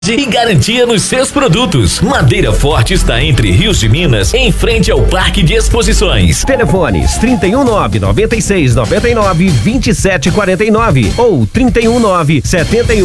E garantia nos seus produtos. Madeira Forte está entre Rios de Minas, em frente ao Parque de Exposições. Telefones 319-9699-2749 ou 319-71